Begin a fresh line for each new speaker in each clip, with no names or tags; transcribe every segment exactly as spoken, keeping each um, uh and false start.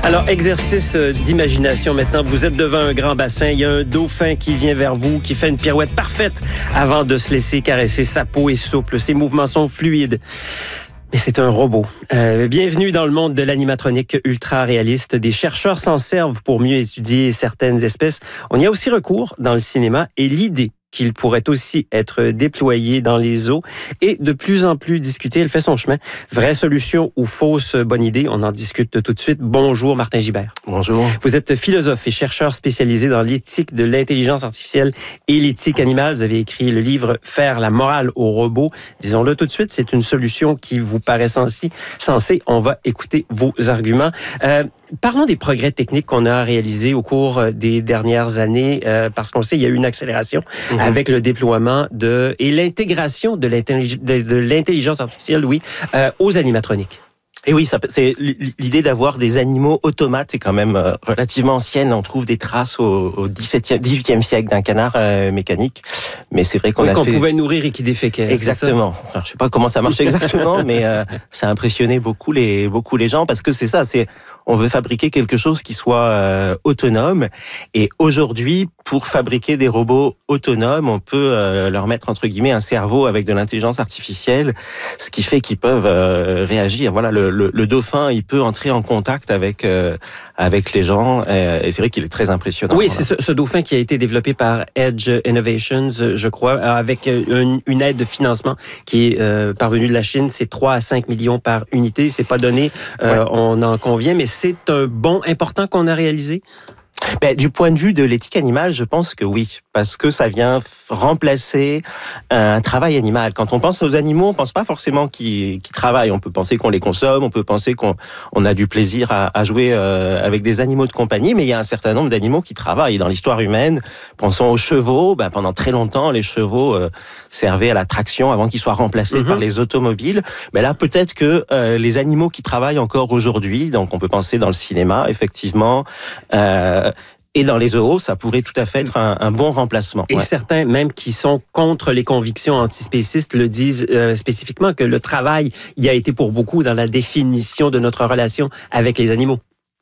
Alors, exercice d'imagination maintenant. Vous êtes devant un grand bassin. Il y a un dauphin qui vient vers vous, qui fait une pirouette parfaite avant de se laisser caresser. Sa peau est souple, ses mouvements sont fluides. Mais c'est un robot. Euh, bienvenue dans le monde de l'animatronique ultra réaliste. Des chercheurs s'en servent pour mieux étudier certaines espèces. On y a aussi recours dans le cinéma et l'idée qu'il pourrait aussi être déployé dans les zoos et de plus en plus discuté. Elle fait son chemin. Vraie solution ou fausse bonne idée? On en discute tout de suite. Bonjour, Martin Gibert.
Bonjour.
Vous êtes philosophe et chercheur spécialisé dans l'éthique de l'intelligence artificielle et l'éthique animale. Vous avez écrit le livre « Faire la morale aux robots ». Disons-le tout de suite, c'est une solution qui vous paraît sensée. Sensée. On va écouter vos arguments. Euh, Parlons des progrès techniques qu'on a réalisés au cours des dernières années, euh, parce qu'on sait qu'il y a eu une accélération mmh. avec le déploiement de et l'intégration de, l'intellig- de, de l'intelligence artificielle, oui, euh, aux animatroniques.
Et oui, ça, c'est l'idée d'avoir des animaux automates est quand même euh, relativement ancienne. On trouve des traces au, au dix-septième, dix-huitième siècle d'un canard euh, mécanique, mais c'est vrai qu'on
oui,
a
qu'on
fait...
qu'on pouvait nourrir et qui déféquait.
Exactement. Alors, je sais pas comment ça marche exactement, mais euh, ça a impressionné beaucoup les beaucoup les gens parce que c'est ça, c'est on veut fabriquer quelque chose qui soit euh, autonome. Et aujourd'hui, pour fabriquer des robots autonomes, on peut euh, leur mettre entre guillemets un cerveau avec de l'intelligence artificielle, ce qui fait qu'ils peuvent euh, réagir. Voilà, le, le, le dauphin, il peut entrer en contact avec euh, avec les gens, euh, et c'est vrai qu'il est très impressionnant.
Oui,
voilà.
c'est ce, ce dauphin qui a été développé par Edge Innovations, je crois, avec une, une aide de financement qui est euh, parvenue de la Chine. C'est trois à cinq millions par unité. C'est pas donné, euh, ouais. On en convient, mais c'est un bond important qu'on a réalisé.
Ben, du point de vue de l'éthique animale, je pense que oui, parce que ça vient remplacer un travail animal. Quand on pense aux animaux, on pense pas forcément qu'ils, qu'ils travaillent. On peut penser qu'on les consomme, on peut penser qu'on on a du plaisir à, à jouer euh, avec des animaux de compagnie, mais il y a un certain nombre d'animaux qui travaillent. Dans l'histoire humaine, pensons aux chevaux. Ben, pendant très longtemps, les chevaux euh, servaient à la traction avant qu'ils soient remplacés mm-hmm. par les automobiles. Mais là, peut-être que euh, les animaux qui travaillent encore aujourd'hui, donc on peut penser dans le cinéma, effectivement, euh, et dans les zoos, ça pourrait tout à fait être un, un bon remplacement.
Et ouais. certains, même qui sont contre les convictions antispécistes, le disent euh, spécifiquement que le travail y a été pour beaucoup dans la définition de notre relation avec les animaux.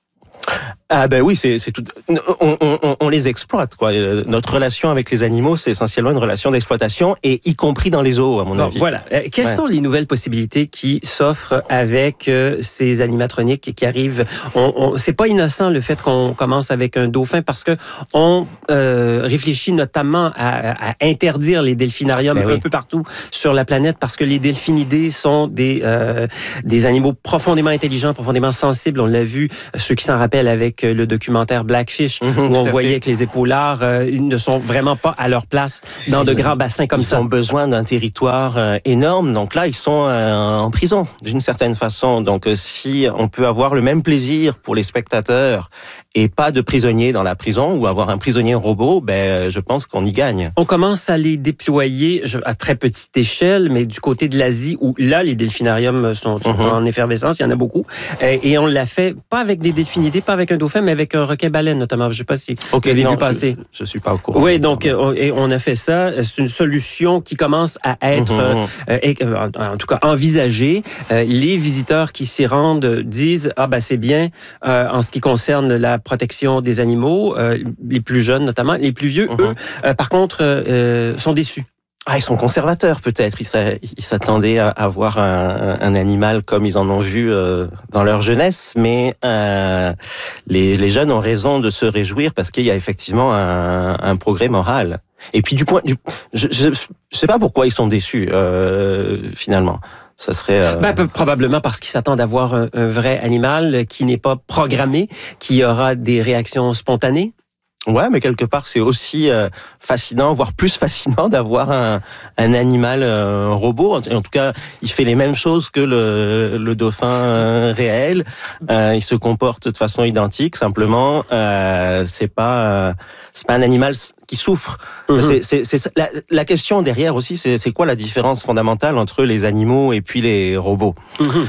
Ah ben oui, c'est, c'est tout. On, on, on les exploite, quoi. Notre relation avec les animaux, c'est essentiellement une relation d'exploitation, et y compris dans les zoos, à mon
bon,
avis.
Voilà. Euh, quelles ouais. sont les nouvelles possibilités qui s'offrent avec euh, ces animatroniques qui arrivent? On, on, c'est pas innocent le fait qu'on commence avec un dauphin, parce que on euh, réfléchit notamment à, à interdire les delphinariums ben un oui. peu partout sur la planète, parce que les delphinidés sont des euh, des animaux profondément intelligents, profondément sensibles. On l'a vu, ceux qui s'en rappellent avec le documentaire Blackfish, mmh, où on voyait fait. que les épaulards euh, ils ne sont vraiment pas à leur place dans de grands bassins comme
ils
ça.
Ils ont besoin d'un territoire euh, énorme, donc là, ils sont euh, en prison, d'une certaine façon. Donc, euh, si on peut avoir le même plaisir pour les spectateurs et pas de prisonniers dans la prison, ou avoir un prisonnier robot, ben, je pense qu'on y gagne.
On commence à les déployer à très petite échelle, mais du côté de l'Asie, où là, les delphinariums sont, sont mmh. en effervescence, il y en a beaucoup, et on l'a fait, pas avec des delphinidés, pas avec un dauphin, mais avec un requin-baleine notamment. Je ne sais pas si
okay,
vous avez
non,
vu passer.
Je ne suis pas au courant.
Oui, donc on, et on a fait ça. C'est une solution qui commence à être, mmh. euh, en tout cas, envisagée. Euh, les visiteurs qui s'y rendent disent « Ah ben c'est bien euh, en ce qui concerne la protection des animaux, euh, les plus jeunes notamment. Les plus vieux, mmh. eux, euh, par contre, euh, sont déçus. »
Ah, ils sont conservateurs peut-être. Ils s'attendaient à avoir un, un animal comme ils en ont vu euh, dans leur jeunesse, mais euh, les, les jeunes ont raison de se réjouir parce qu'il y a effectivement un, un progrès moral. Et puis du point, du, je, je, je sais pas pourquoi ils sont déçus euh, finalement. Ça serait euh...
ben, probablement parce qu'ils s'attendent à voir un, un vrai animal qui n'est pas programmé, qui aura des réactions spontanées.
Ouais, mais quelque part, c'est aussi euh, fascinant, voire plus fascinant d'avoir un, un animal euh, un robot. En, en tout cas, il fait les mêmes choses que le, le dauphin euh, réel. Euh, il se comporte de façon identique. Simplement, euh, c'est pas euh, c'est pas un animal qui souffre. Mm-hmm. C'est, c'est, c'est la, la question derrière aussi, c'est, c'est quoi la différence fondamentale entre les animaux et puis les robots? Mm-hmm.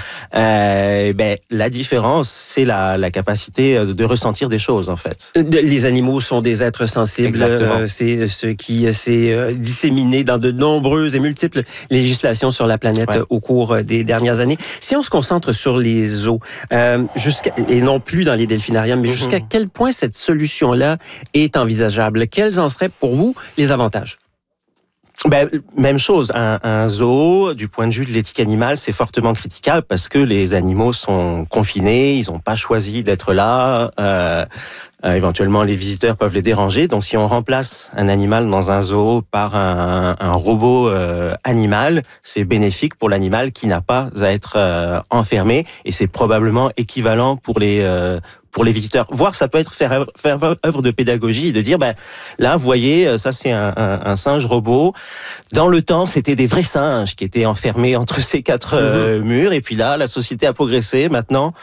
euh, Ben, la différence, c'est la, la capacité de ressentir des choses, en fait.
Les animaux sont des êtres sensibles.
Euh,
c'est ce qui s'est euh, disséminé dans de nombreuses et multiples législations sur la planète ouais. au cours des dernières années. Si on se concentre sur les zoos, euh, jusqu'à, et non plus dans les delphinariums, mais mm-hmm. jusqu'à quel point cette solution-là est envisageable? Quels en seraient pour vous les avantages?
Ben, même chose, un, un zoo, du point de vue de l'éthique animale, c'est fortement critiquable parce que les animaux sont confinés, ils n'ont pas choisi d'être là, euh, euh, éventuellement les visiteurs peuvent les déranger. Donc si on remplace un animal dans un zoo par un, un robot euh, animal, c'est bénéfique pour l'animal qui n'a pas à être euh, enfermé et c'est probablement équivalent pour les... Euh, pour les visiteurs. Voire ça peut être faire œuvre, faire œuvre de pédagogie et de dire, ben là, vous voyez, ça c'est un, un, un singe robot. Dans le temps, c'était des vrais singes qui étaient enfermés entre ces quatre euh, mmh. murs. Et puis là, la société a progressé. Maintenant,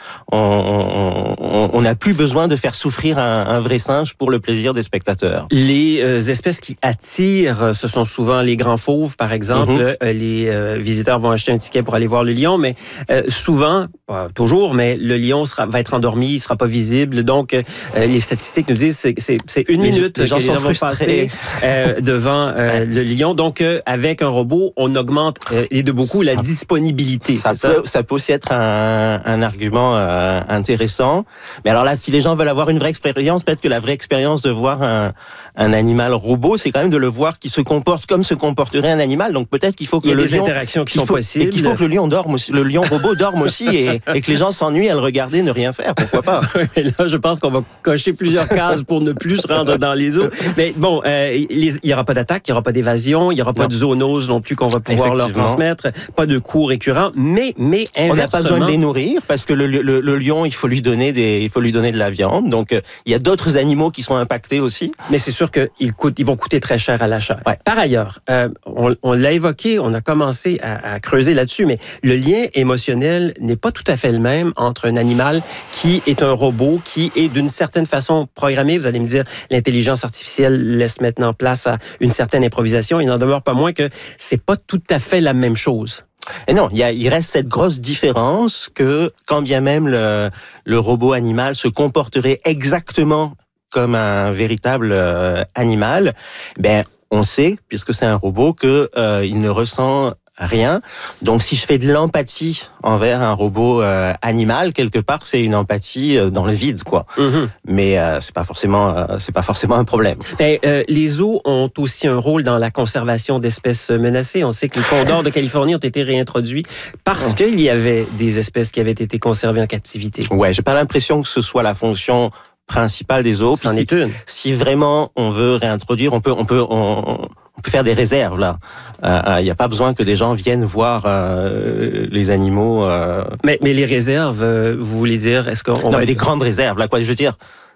on n'a plus besoin de faire souffrir un, un vrai singe pour le plaisir des spectateurs.
Les euh, espèces qui attirent, ce sont souvent les grands fauves, par exemple. Mmh. Euh, les euh, visiteurs vont acheter un ticket pour aller voir le lion, mais euh, souvent, pas toujours, mais le lion sera, va être endormi, il sera pas visible. Donc, euh, les statistiques nous disent que c'est, c'est une les, minute
les gens
que les gens vont passer euh, devant euh, le lion. Donc, euh, avec un robot, on augmente euh, et de beaucoup la disponibilité.
Ça,
c'est
peut,
ça?
ça peut aussi être un, un argument euh, intéressant. Mais alors là, si les gens veulent avoir une vraie expérience, peut-être que la vraie expérience de voir un, un animal robot, c'est quand même de le voir qui se comporte comme se comporterait un animal. Donc peut-être qu'il faut que
il y a
le
des
lion,
interactions qui sont
faut,
possibles.
Et qu'il faut que le lion dorme aussi, le lion robot dorme aussi et, et que les gens s'ennuient à le regarder, ne rien faire. Pourquoi pas?
Là, je pense qu'on va cocher plusieurs cases pour ne plus se rendre dans les eaux. Mais bon, euh, les, il n'y aura pas d'attaque, il n'y aura pas d'évasion, il n'y aura pas non. de zoonose non plus qu'on va pouvoir leur transmettre, pas de coups récurrents, mais, mais inversement...
On n'a pas besoin de les nourrir parce que le, le, le lion, il faut lui donner des, il faut lui donner de la viande. Donc, euh, il y a d'autres animaux qui sont impactés aussi.
Mais c'est sûr qu'ils coûtent, ils vont coûter très cher à l'achat.
Ouais.
Par ailleurs, euh, on, on l'a évoqué, on a commencé à, à creuser là-dessus, mais le lien émotionnel n'est pas tout à fait le même entre un animal qui est un robot, qui est d'une certaine façon programmée. Vous allez me dire, l'intelligence artificielle laisse maintenant place à une certaine improvisation. Il n'en demeure pas moins que c'est pas tout à fait la même chose.
Et non, il, y a, il reste cette grosse différence que quand bien même le, le robot animal se comporterait exactement comme un véritable euh, animal, ben on sait, puisque c'est un robot, que euh, il ne ressent rien. Donc, si je fais de l'empathie envers un robot euh, animal, quelque part, c'est une empathie euh, dans le vide, quoi. Mm-hmm. Mais euh, c'est pas forcément, euh, c'est pas forcément un problème.
Et, euh, les zoos ont aussi un rôle dans la conservation d'espèces menacées. On sait que les condors de Californie ont été réintroduits parce qu'il y avait des espèces qui avaient été conservées en captivité.
Ouais, j'ai pas l'impression que ce soit la fonction principale des zoos.
C'en est une.
Si vraiment on veut réintroduire, on peut, on peut, on, on peut faire des réserves là. Il euh, n'y a pas besoin que des gens viennent voir euh, les animaux. Euh...
Mais, mais les réserves, euh, vous voulez dire, est-ce qu'on
non,
va
mais des grandes réserves là, quoi. Je veux dire,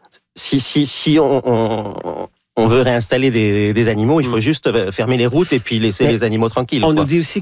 si si si on, on on veut réinstaller des, des animaux, il faut juste fermer les routes et puis laisser mais les animaux tranquilles.
On
quoi.
nous dit aussi